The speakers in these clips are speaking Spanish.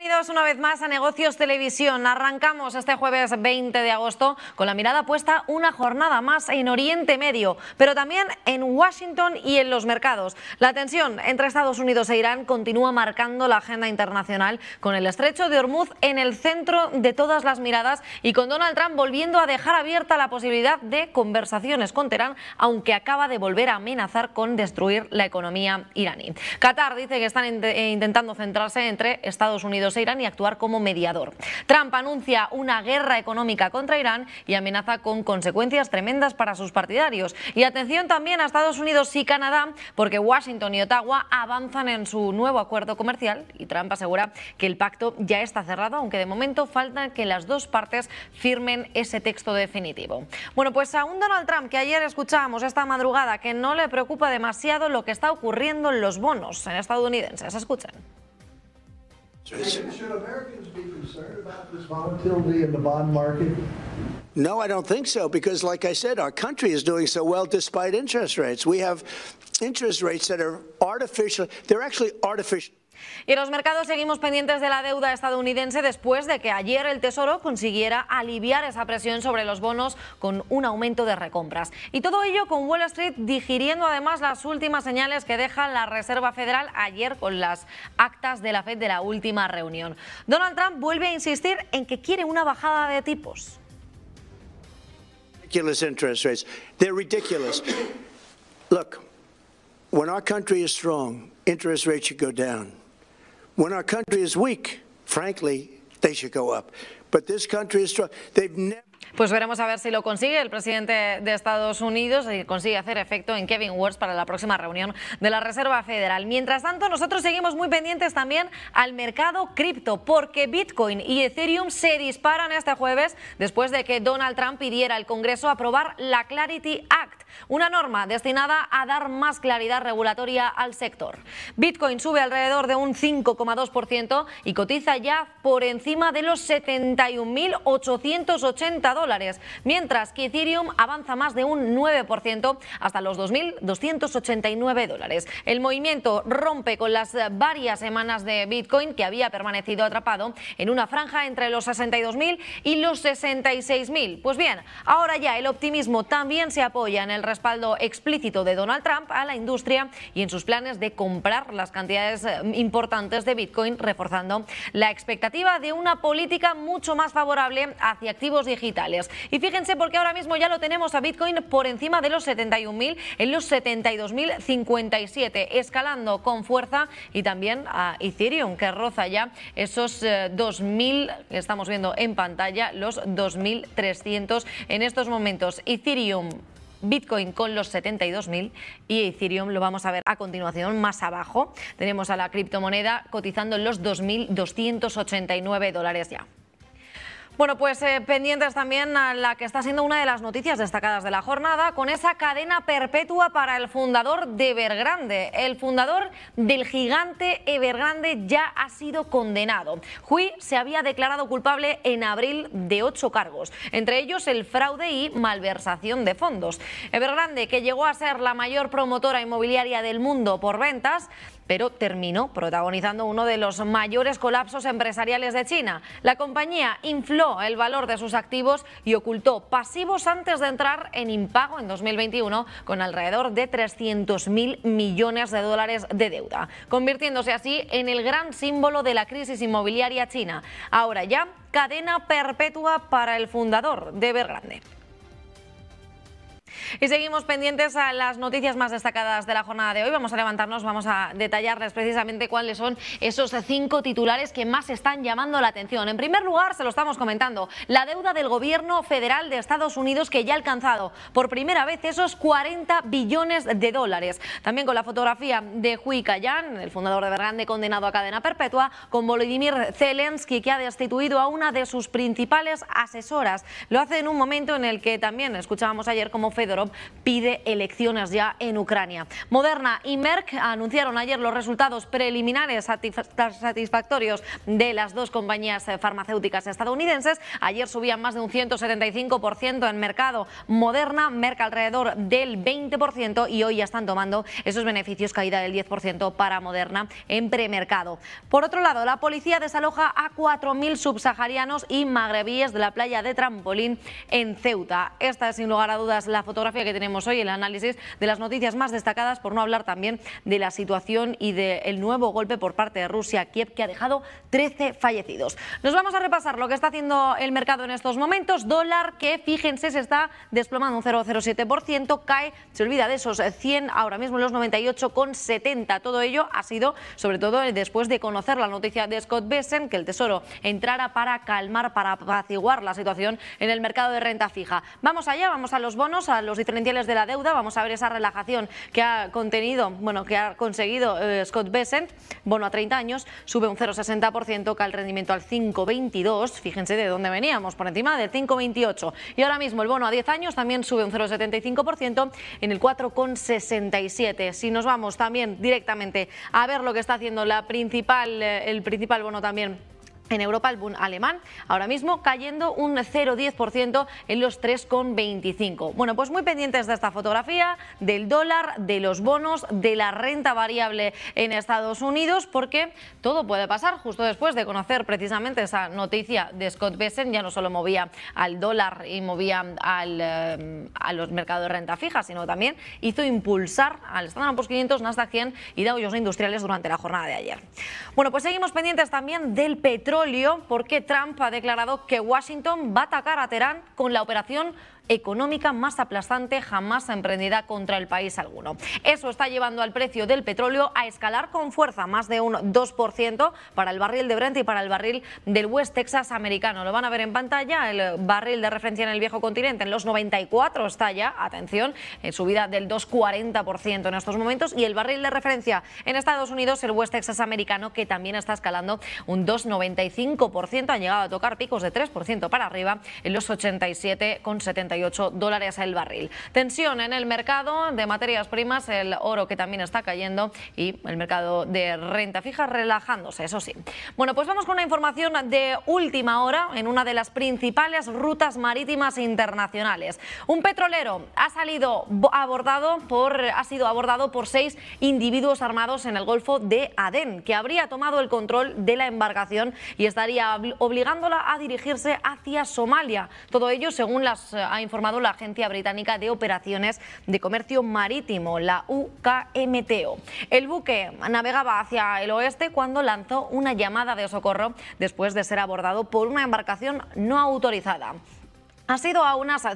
Bienvenidos una vez más a Negocios Televisión. Arrancamos este jueves 20 de agosto con la mirada puesta una jornada más en Oriente Medio, pero también en Washington y en los mercados. La tensión entre Estados Unidos e Irán continúa marcando la agenda internacional, con el estrecho de Hormuz en el centro de todas las miradas y con Donald Trump volviendo a dejar abierta la posibilidad de conversaciones con Teherán, aunque acaba de volver a amenazar con destruir la economía iraní. Qatar dice que están intentando centrarse entre Estados Unidos e Irán y actuar como mediador. Trump anuncia una guerra económica contra Irán y amenaza con consecuencias tremendas para sus partidarios. Y atención también a Estados Unidos y Canadá, porque Washington y Ottawa avanzan en su nuevo acuerdo comercial y Trump asegura que el pacto ya está cerrado, aunque de momento falta que las dos partes firmen ese texto definitivo. Bueno, pues a un Donald Trump que ayer escuchábamos esta madrugada que no le preocupa demasiado lo que está ocurriendo en los bonos estadounidenses. Escuchen. Should Americans be concerned about this volatility in the bond market? No, I don't think so, because like I said, our country is doing so well despite interest rates. We have interest rates that are artificial. They're actually artificial. Y en los mercados seguimos pendientes de la deuda estadounidense después de que ayer el Tesoro consiguiera aliviar esa presión sobre los bonos con un aumento de recompras. Y todo ello con Wall Street digiriendo además las últimas señales que deja la Reserva Federal ayer con las actas de la Fed de la última reunión. Donald Trump vuelve a insistir en que quiere una bajada de tipos. Ridiculous interest rates. They're ridiculous. Look, when our country is strong, interest rates should go down. When our country is weak, frankly, they should go up. But this country is strong. They've never... Pues veremos a ver si lo consigue el presidente de Estados Unidos y consigue hacer efecto en Kevin Warsh para la próxima reunión de la Reserva Federal. Mientras tanto, nosotros seguimos muy pendientes también al mercado cripto, porque Bitcoin y Ethereum se disparan este jueves después de que Donald Trump pidiera al Congreso aprobar la Clarity Act, una norma destinada a dar más claridad regulatoria al sector. Bitcoin sube alrededor de un 5,2% y cotiza ya por encima de los 71.880 dólares, mientras que Ethereum avanza más de un 9% hasta los 2.289 dólares. El movimiento rompe con las varias semanas de Bitcoin, que había permanecido atrapado en una franja entre los 62.000 y los 66.000. Pues bien, ahora ya el optimismo también se apoya en el respaldo explícito de Donald Trump a la industria y en sus planes de comprar las cantidades importantes de Bitcoin, reforzando la expectativa de una política mucho más favorable hacia activos digitales. Y fíjense, porque ahora mismo ya lo tenemos a Bitcoin por encima de los 71.000, en los 72.057, escalando con fuerza, y también a Ethereum, que roza ya esos 2.000 que estamos viendo en pantalla, los 2.300 en estos momentos. Ethereum, Bitcoin con los 72.000 y Ethereum lo vamos a ver a continuación más abajo. Tenemos a la criptomoneda cotizando en los 2.289 dólares ya. Bueno, pues pendientes también a la que está siendo una de las noticias destacadas de la jornada, con esa cadena perpetua para el fundador de Evergrande. El fundador del gigante Evergrande ya ha sido condenado. Hui se había declarado culpable en abril de 8 cargos, entre ellos el fraude y malversación de fondos. Evergrande, que llegó a ser la mayor promotora inmobiliaria del mundo por ventas, pero terminó protagonizando uno de los mayores colapsos empresariales de China. La compañía infló el valor de sus activos y ocultó pasivos antes de entrar en impago en 2021 con alrededor de 300.000 millones de dólares de deuda, convirtiéndose así en el gran símbolo de la crisis inmobiliaria china. Ahora ya, cadena perpetua para el fundador de Evergrande. Y seguimos pendientes a las noticias más destacadas de la jornada de hoy. Vamos a levantarnos, vamos a detallarles precisamente cuáles son esos 5 titulares que más están llamando la atención. En primer lugar, se lo estamos comentando, la deuda del gobierno federal de Estados Unidos, que ya ha alcanzado por primera vez esos 40 billones de dólares. También con la fotografía de Hui Kaiyan, el fundador de Evergrande, condenado a cadena perpetua, con Volodymyr Zelensky, que ha destituido a una de sus principales asesoras. Lo hace en un momento en el que también escuchábamos ayer cómo Fedorov Trump pide elecciones ya en Ucrania. Moderna y Merck anunciaron ayer los resultados preliminares satisfactorios de las dos compañías farmacéuticas estadounidenses. Ayer subían más de un 175% en mercado Moderna, Merck alrededor del 20%, y hoy ya están tomando esos beneficios, caída del 10% para Moderna en premercado. Por otro lado, la policía desaloja a 4.000 subsaharianos y magrebíes de la playa de Trampolín en Ceuta. Esta es sin lugar a dudas la fotografía que tenemos hoy, el análisis de las noticias más destacadas, por no hablar también de la situación y del nuevo golpe por parte de Rusia a Kiev, que ha dejado 13 fallecidos. Nos vamos a repasar lo que está haciendo el mercado en estos momentos. Dólar que, fíjense, se está desplomando un 0,07%, cae, se olvida de esos 100, ahora mismo en los 98,70. Todo ello ha sido sobre todo después de conocer la noticia de Scott Bessent, que el Tesoro entrara para calmar, para apaciguar la situación en el mercado de renta fija. Vamos allá, vamos a los bonos, a los diferenciales de la deuda. Vamos a ver esa relajación que ha conseguido Scott Bessent. Bono a 30 años sube un 0,60%, cae el rendimiento al 5,22. Fíjense de dónde veníamos, por encima del 5,28. Y ahora mismo el bono a 10 años también sube un 0,75% en el 4,67. Si nos vamos también directamente a ver lo que está haciendo el principal bono también en Europa, el Bund alemán, ahora mismo cayendo un 0,10% en los 3,25. Bueno, pues muy pendientes de esta fotografía, del dólar, de los bonos, de la renta variable en Estados Unidos, porque todo puede pasar. Justo después de conocer precisamente esa noticia de Scott Bessent, ya no solo movía al dólar y movía a los mercados de renta fija, sino también hizo impulsar al Standard & Poor's 500, Nasdaq 100 y Dow Jones Industriales durante la jornada de ayer. Bueno, pues seguimos pendientes también del petróleo, porque Trump ha declarado que Washington va a atacar a Teherán con la operación económica más aplastante jamás emprendida contra el país alguno. Eso está llevando al precio del petróleo a escalar con fuerza, más de un 2% para el barril de Brent y para el barril del West Texas americano. Lo van a ver en pantalla, el barril de referencia en el viejo continente en los 94 está ya, atención, en subida del 2,40% en estos momentos, y el barril de referencia en Estados Unidos, el West Texas americano, que también está escalando un 2,95%, han llegado a tocar picos de 3% para arriba en los 87,78 dólares el barril. Tensión en el mercado de materias primas, el oro que también está cayendo y el mercado de renta fija relajándose, eso sí. Bueno, pues vamos con una información de última hora en una de las principales rutas marítimas internacionales. Un petrolero ha sido abordado por 6 individuos armados en el Golfo de Adén, que habría tomado el control de la embarcación y estaría obligándola a dirigirse hacia Somalia. Todo ello según ha informado la Agencia Británica de Operaciones de Comercio Marítimo, la UKMTO. El buque navegaba hacia el oeste cuando lanzó una llamada de socorro después de ser abordado por una embarcación no autorizada. Ha sido a unas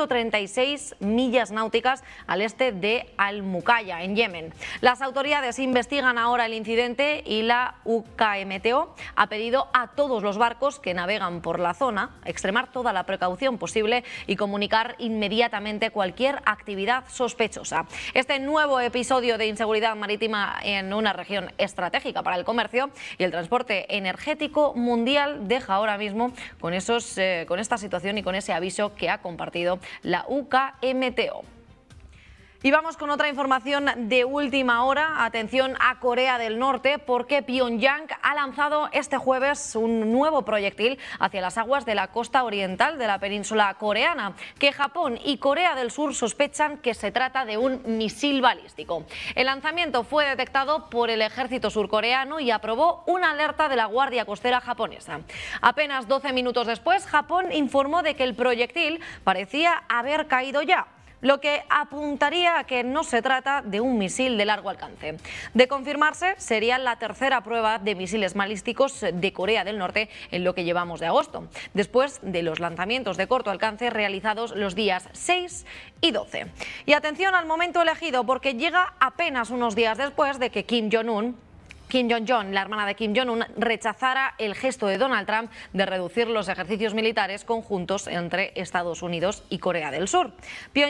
136 millas náuticas al este de Al-Mukalla, en Yemen. Las autoridades investigan ahora el incidente y la UKMTO ha pedido a todos los barcos que navegan por la zona extremar toda la precaución posible y comunicar inmediatamente cualquier actividad sospechosa. Este nuevo episodio de inseguridad marítima en una región estratégica para el comercio y el transporte energético mundial deja ahora mismo con esta situación y con ese aviso que ha compartido la UKMTO. Y vamos con otra información de última hora. Atención a Corea del Norte, porque Pyongyang ha lanzado este jueves un nuevo proyectil hacia las aguas de la costa oriental de la península coreana, que Japón y Corea del Sur sospechan que se trata de un misil balístico. El lanzamiento fue detectado por el ejército surcoreano y aprobó una alerta de la Guardia Costera japonesa. Apenas 12 minutos después, Japón informó de que el proyectil parecía haber caído ya, lo que apuntaría a que no se trata de un misil de largo alcance. De confirmarse, sería la tercera prueba de misiles balísticos de Corea del Norte en lo que llevamos de agosto, después de los lanzamientos de corto alcance realizados los días 6 y 12. Y atención al momento elegido, porque llega apenas unos días después de que Kim Jong-un, la hermana de Kim Jong-un, rechazara el gesto de Donald Trump de reducir los ejercicios militares conjuntos entre Estados Unidos y Corea del Sur.